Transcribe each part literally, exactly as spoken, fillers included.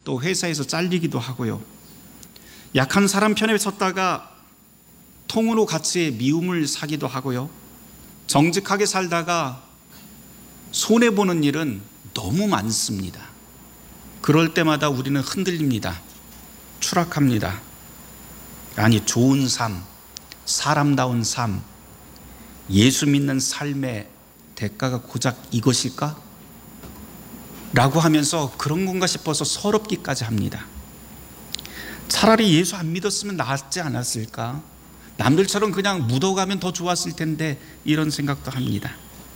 또 회사에서 잘리기도 하고요. 약한 사람 편에 섰다가 통으로 같이 미움을 사기도 하고요. 정직하게 살다가 손해보는 일은 너무 많습니다. 그럴 때마다 우리는 흔들립니다. 추락합니다. 아니, 좋은 삶, 사람다운 삶, 예수 믿는 삶의 대가가 고작 이것일까? 라고 하면서 그런 건가 싶어서 서럽기까지 합니다. 차라리 예수 안 믿었으면 낫지 않았을까? 남들처럼 그냥 묻어가면 더 좋았을 텐데, 이런 생각도 합니다.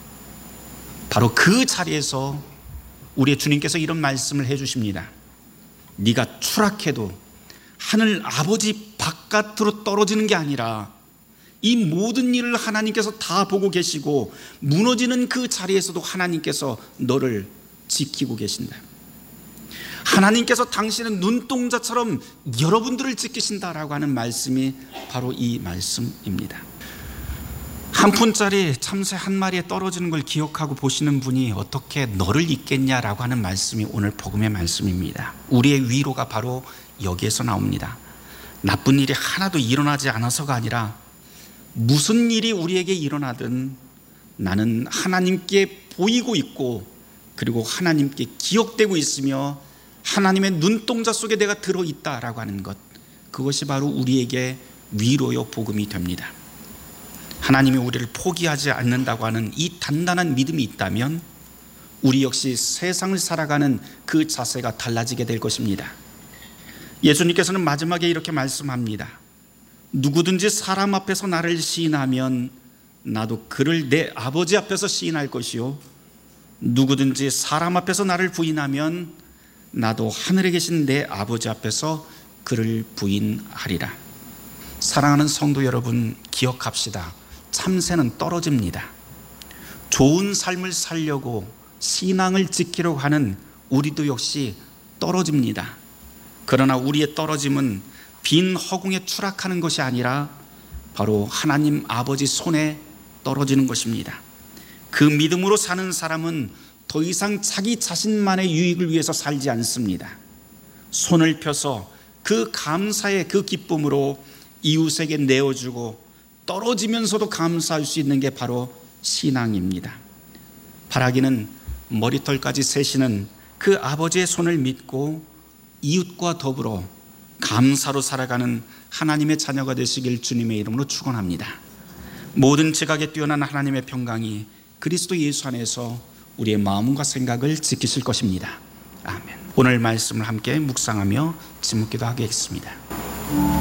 바로 그 자리에서 우리의 주님께서 이런 말씀을 해주십니다. 네가 추락해도 하늘 아버지 바깥으로 떨어지는 게 아니라 이 모든 일을 하나님께서 다 보고 계시고, 무너지는 그 자리에서도 하나님께서 너를 지키고 계신다. 하나님께서 당신의 눈동자처럼 여러분들을 지키신다라고 하는 말씀이 바로 이 말씀입니다. 한 푼짜리 참새 한 마리에 떨어지는 걸 기억하고 보시는 분이 어떻게 너를 잊겠냐라고 하는 말씀이 오늘 복음의 말씀입니다. 우리의 위로가 바로 여기에서 나옵니다. 나쁜 일이 하나도 일어나지 않아서가 아니라 무슨 일이 우리에게 일어나든 나는 하나님께 보이고 있고, 그리고 하나님께 기억되고 있으며 하나님의 눈동자 속에 내가 들어있다라고 하는 것, 그것이 바로 우리에게 위로요 복음이 됩니다. 하나님이 우리를 포기하지 않는다고 하는 이 단단한 믿음이 있다면 우리 역시 세상을 살아가는 그 자세가 달라지게 될 것입니다. 예수님께서는 마지막에 이렇게 말씀합니다. 누구든지 사람 앞에서 나를 시인하면 나도 그를 내 아버지 앞에서 시인할 것이요, 누구든지 사람 앞에서 나를 부인하면 나도 하늘에 계신 내 아버지 앞에서 그를 부인하리라. 사랑하는 성도 여러분, 기억합시다. 참새는 떨어집니다. 좋은 삶을 살려고 신앙을 지키려고 하는 우리도 역시 떨어집니다. 그러나 우리의 떨어짐은 빈 허공에 추락하는 것이 아니라 바로 하나님 아버지 손에 떨어지는 것입니다. 그 믿음으로 사는 사람은 더 이상 자기 자신만의 유익을 위해서 살지 않습니다. 손을 펴서 그 감사의 그 기쁨으로 이웃에게 내어주고 떨어지면서도 감사할 수 있는 게 바로 신앙입니다. 바라기는 머리털까지 세시는 그 아버지의 손을 믿고 이웃과 더불어 감사로 살아가는 하나님의 자녀가 되시길 주님의 이름으로 축원합니다. 모든 지각에 뛰어난 하나님의 평강이 그리스도 예수 안에서 우리의 마음과 생각을 지키실 것입니다. 아멘. 오늘 말씀을 함께 묵상하며 지묵기도 하겠습니다.